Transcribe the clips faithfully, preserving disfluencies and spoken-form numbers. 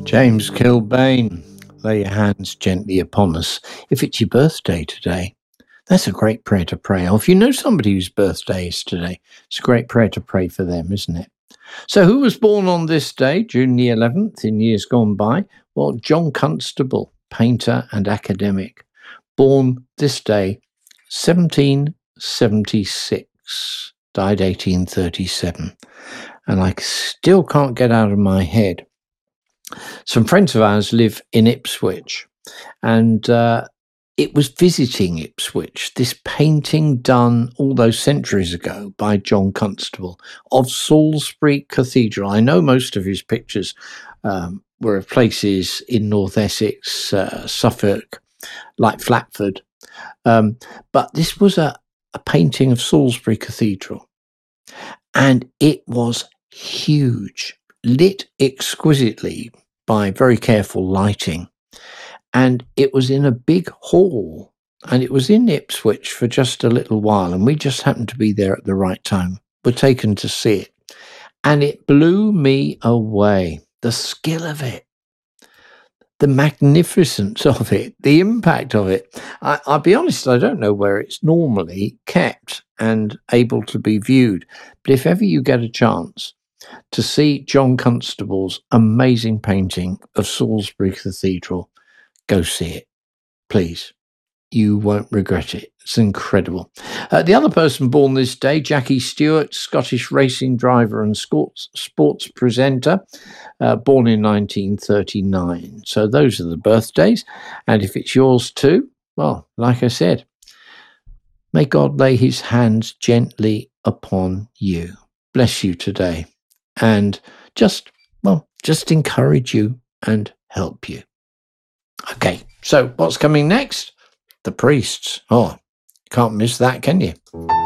James Kilbane, lay your hands gently upon us. If it's your birthday today, that's a great prayer to pray. Or if you know somebody whose birthday is today, it's a great prayer to pray for them, isn't it? So who was born on this day, June the eleventh, in years gone by? Well, John Constable, painter and academic, born this day, seventeen seventy-six, died eighteen thirty-seven. And I still can't get out of my head. Some friends of ours live in Ipswich, and uh, it was visiting Ipswich, this painting done all those centuries ago by John Constable of Salisbury Cathedral. I know most of his pictures um, were of places in North Essex, uh, Suffolk, like Flatford, um, but this was a, a painting of Salisbury Cathedral, and it was huge, lit exquisitely by very careful lighting. And it was in a big hall, and it was in Ipswich for just a little while, and we just happened to be there at the right time. We're taken to see it, and it blew me away. The skill of it, the magnificence of it, the impact of it. I, I'll be honest, I don't know where it's normally kept and able to be viewed, but if ever you get a chance to see John Constable's amazing painting of Salisbury Cathedral, go see it, please. You won't regret it. It's incredible. Uh, the other person born this day, Jackie Stewart, Scottish racing driver and sports, sports presenter, uh, born in nineteen thirty-nine. So those are the birthdays. And if it's yours too, well, like I said, may God lay his hands gently upon you. Bless you today. And just, well, just encourage you and help you. Okay, so what's coming next? The priests. Oh, can't miss that, can you?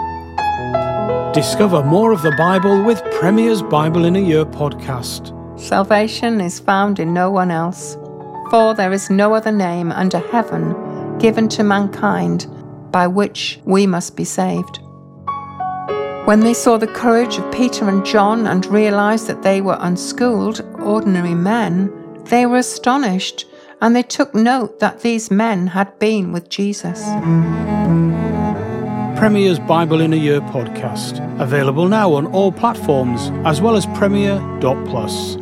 Discover more of the Bible with Premier's Bible in a Year podcast. Salvation is found in no one else, for there is no other name under heaven given to mankind by which we must be saved. When they saw the courage of Peter and John and realized that they were unschooled, ordinary men, they were astonished, and they took note that these men had been with Jesus. Premier's Bible in a Year podcast, available now on all platforms, as well as Premier dot plus.